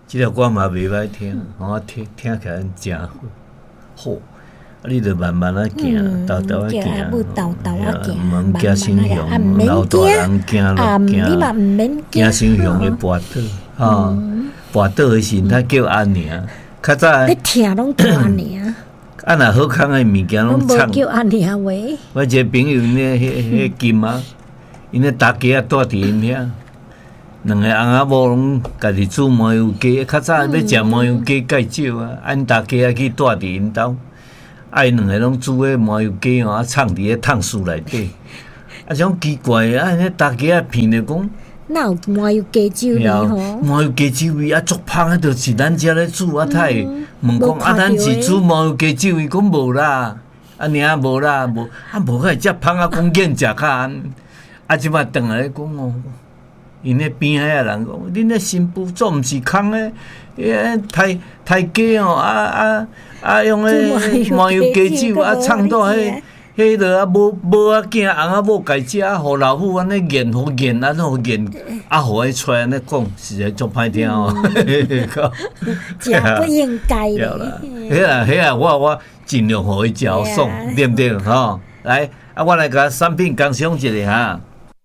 这条歌嘛袂歹听，听起来真好。你著慢慢啊行，豆豆啊行，唔惊心雄，老大人行路你嘛唔免惊心雄会跋倒，跋倒的时他叫安尔，较早你听拢叫安尔。 啊，若好康的物件拢唱。 叫安尔话。 我一个朋友呢，迄金啊，因咧大家啊住伫因遐，两个翁仔某拢家己煮麻油鸡，较早要食麻油鸡介少啊，因大家啊去住伫因兜。因两个拢煮迄麻油鸡啊，藏伫迄烫树内底。啊，种奇怪啊，迄大家啊骗着讲， 哪有麻油鸡酒味吼？ 麻油鸡酒味啊，足芳啊，就是咱遮咧煮啊，他会问讲啊，咱是煮麻油鸡酒味，讲无啦，啊，尔无啦，无啊，无个会遮芳啊，讲见食较安。啊，即摆转来讲哦，因咧边遐人讲，恁咧新妇做毋是空诶，太鸡哦，用迄麻油鸡酒啊，创到迄落啊，无啊囝翁啊，某家食，互老母安尼研，互研安互研，啊，互伊出安尼讲，实在足歹听哦。 真不应该啦。迄啊，我尽量互伊嚼爽，对不对？吼，来，啊，我来甲产品工商一下哈。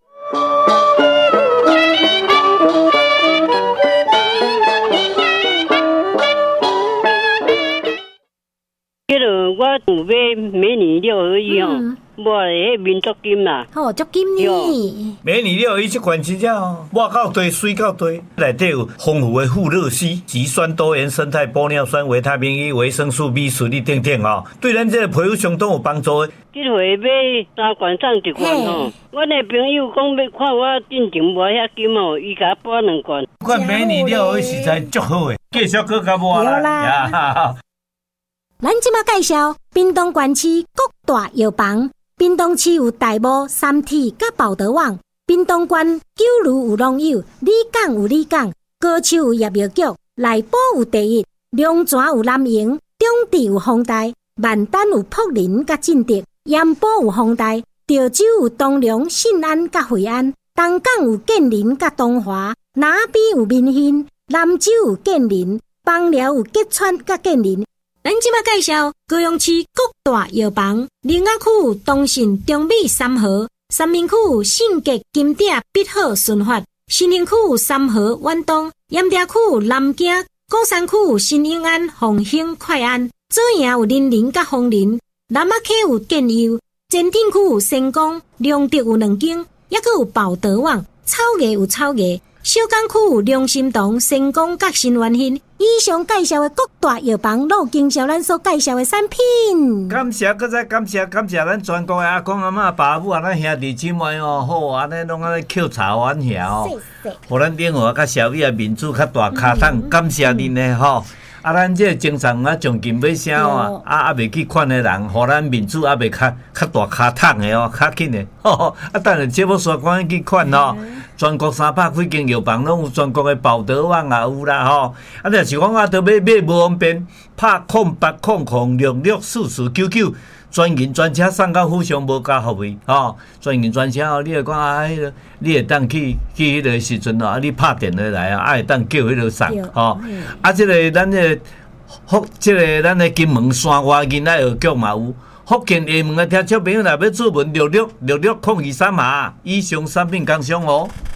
我有买美女六合一吼，买迄民族金啦。 哦，足金呢。 美女六合一这款真正哦，抹到堆，水到堆，内底有丰富的富乐烯、极酸多元生态玻尿酸、维他命 E、维生素 B、水力等等哦，对咱这个皮肤相当有帮助的。 这回买3罐送1罐吼，我那朋友讲要看我进前无遐金哦，伊甲我拨2罐。 款美女六合一实在足好诶，继续搁甲我啦。 咱即马介绍屏东县市各大药房。屏东市有大埔、三体、甲报德网；屏东县九如有农友，里港有里港；高手有业药局，内埔有第一，龙泉有南营，中地有丰台，万丹有柏林甲进德，盐埔有丰台，潮州有东龙、信安甲惠安，东港有建林甲东华，南边有民兴，南州有建林，枋寮有吉川甲建林。咱即马介绍高雄市各大药房：林雅区东信中美3号，三明区信捷金鼎必好顺发，新营区3号远东，盐埕区南京，鼓山区新永安凤兴快安，左营有林林甲丰林，南仔溪有建佑，前镇区有成功，良德有2间，也佫有报德网，草衙有草衙。小港区有良心堂、成功甲新元兴，以上介绍的各大药房都有经销咱所介绍的产品。 感谢，搁再感谢咱全国的阿公阿嬷、爸母啊，咱兄弟姊妹哦，好安尼拢安尼口茶玩遐哦，互咱顶下甲小米啊面子较大卡桶，感谢恁的吼。啊，咱这精神啊，从金买啥哦，未去款的人，互咱面子未较大卡桶的哦，较紧的。吼，等下节目刷赶紧去款哦。全国300几间药房拢有，全国的报德网也有啦吼。若是讲要买无方便，拍0800664499，专营专车送到府上无加服务吼。专营专车哦，你会讲迄个，你会当去迄个时阵哦，你拍电话来啊，会当叫迄个送吼。即个咱咱的金门山外囡仔药局嘛有。福建厦门的听众朋友，若要注文66660223码，以上产品工商哦。